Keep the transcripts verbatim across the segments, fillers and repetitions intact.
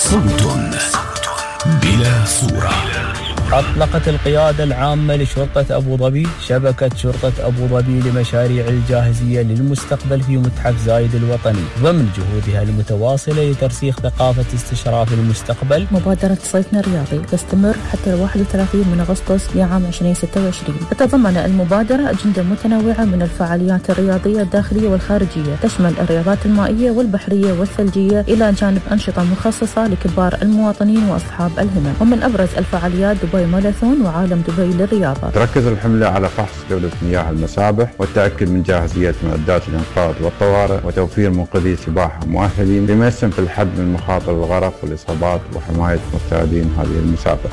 صوت بلا صورة. أطلقت القيادة العامة لشرطة أبو ظبي شبكة شرطة أبو ظبي لمشاريع الجاهزية للمستقبل في متحف زايد الوطني ضمن جهودها المتواصلة لترسيخ ثقافة استشراف المستقبل. مبادرة صيفنا الرياضي تستمر حتى واحد وثلاثين من أغسطس لعام ألفين وستة وعشرين. تتضمن المبادرة أجندة متنوعة من الفعاليات الرياضية الداخلية والخارجية، تشمل الرياضات المائية والبحرية والثلجية إلى جانب أنشطة مخصصة لكبار المواطنين وأصحاب الهمم. ومن أبرز الفعاليات دبي ماراثون وعالم دبي للرياضة. تركز الحملة على فحص جودة مياه المسابح والتأكد من جاهزية معدات الإنقاذ والطوارئ وتوفير منقذي سباحة مؤهلين بما يسهم في الحد من مخاطر الغرق والإصابات وحماية مستعدين هذه المسابقة.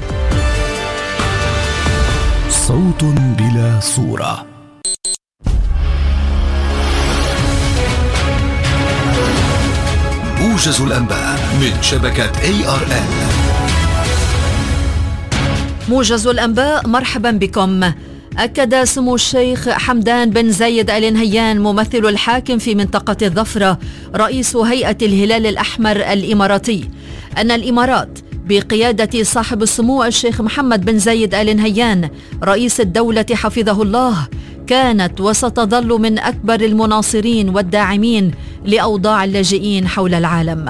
صوت بلا صورة. موجز الأنباء من شبكة إيه آر إل. موجز الأنباء، مرحبا بكم. أكد سمو الشيخ حمدان بن زايد آل نهيان ممثل الحاكم في منطقة الظفرة رئيس هيئة الهلال الأحمر الإماراتي أن الإمارات بقيادة صاحب السمو الشيخ محمد بن زايد آل نهيان رئيس الدولة حفظه الله كانت وستظل من أكبر المناصرين والداعمين لأوضاع اللاجئين حول العالم.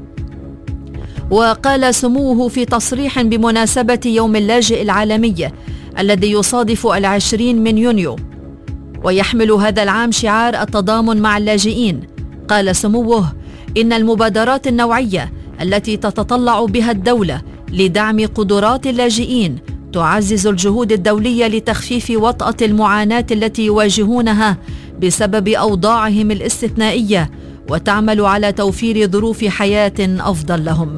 وقال سموه في تصريح بمناسبة يوم اللاجئ العالمي الذي يصادف العشرين من يونيو ويحمل هذا العام شعار التضامن مع اللاجئين، قال سموه إن المبادرات النوعية التي تتطلع بها الدولة لدعم قدرات اللاجئين تعزز الجهود الدولية لتخفيف وطأة المعاناة التي يواجهونها بسبب أوضاعهم الاستثنائية وتعمل على توفير ظروف حياة أفضل لهم.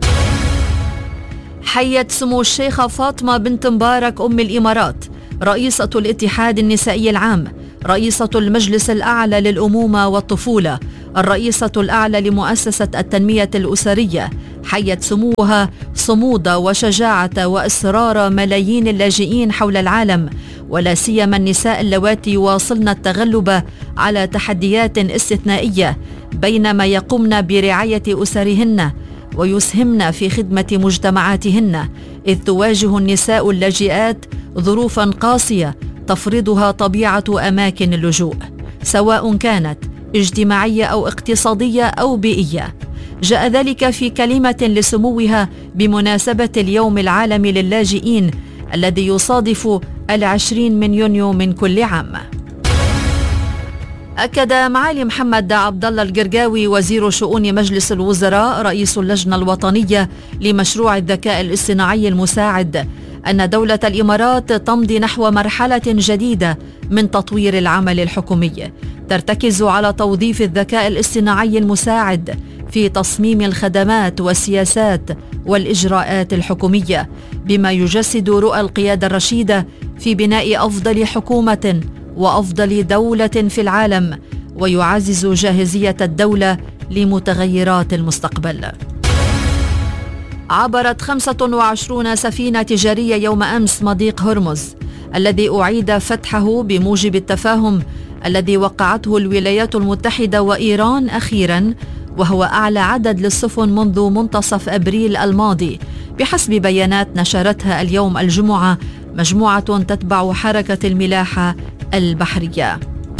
حيت سمو الشيخة فاطمة بنت مبارك أم الإمارات رئيسة الاتحاد النسائي العام، رئيسة المجلس الأعلى للأمومة والطفولة، الرئيسة الأعلى لمؤسسة التنمية الأسرية، حيت سموها صمود وشجاعة وإصرار ملايين اللاجئين حول العالم، ولا سيما النساء اللواتي يواصلن التغلب على تحديات استثنائية بينما يقمن برعاية أسرهن ويسهمن في خدمة مجتمعاتهن، إذ تواجه النساء اللاجئات ظروفا قاسية تفرضها طبيعة أماكن اللجوء سواء كانت اجتماعية أو اقتصادية أو بيئية. جاء ذلك في كلمة لسموها بمناسبة اليوم العالمي للاجئين الذي يصادف العشرين من يونيو من كل عام. أكد معالي محمد عبد الله القرقاوي وزير شؤون مجلس الوزراء رئيس اللجنة الوطنية لمشروع الذكاء الاصطناعي المساعد أن دولة الإمارات تمضي نحو مرحلة جديدة من تطوير العمل الحكومي ترتكز على توظيف الذكاء الاصطناعي المساعد في تصميم الخدمات والسياسات والإجراءات الحكومية، بما يجسد رؤى القيادة الرشيدة في بناء أفضل حكومة وأفضل دولة في العالم، ويعزز جاهزية الدولة لمتغيرات المستقبل. عبرت خمسة وعشرين سفينة تجارية يوم أمس مضيق هرمز الذي أعيد فتحه بموجب التفاهم الذي وقعته الولايات المتحدة وإيران أخيراً، وهو أعلى عدد للسفن منذ منتصف أبريل الماضي بحسب بيانات نشرتها اليوم الجمعة مجموعة تتبع حركة الملاحة البحرية.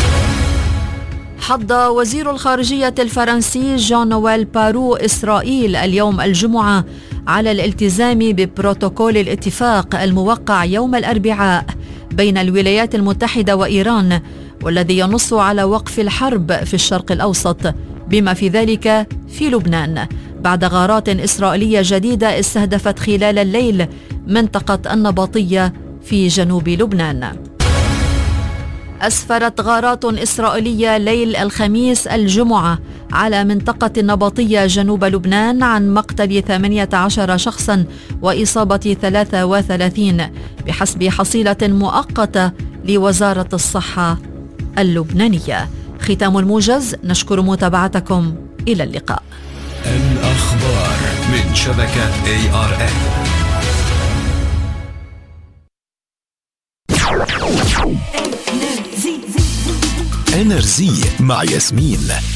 حض وزير الخارجية الفرنسي جان نويل بارو إسرائيل اليوم الجمعة على الالتزام ببروتوكول الاتفاق الموقع يوم الأربعاء بين الولايات المتحدة وإيران، والذي ينص على وقف الحرب في الشرق الأوسط بما في ذلك في لبنان بعد غارات إسرائيلية جديدة استهدفت خلال الليل منطقة النباطية في جنوب لبنان. أسفرت غارات إسرائيلية ليل الخميس الجمعة على منطقة النباطية جنوب لبنان عن مقتل ثمانية عشر شخصا وإصابة ثلاثة وثلاثين بحسب حصيلة مؤقتة لوزارة الصحة اللبنانية. ختام الموجز، نشكر متابعتكم، إلى اللقاء. الأخبار من شبكة إيه آر إل. إنرزي مع ياسمين.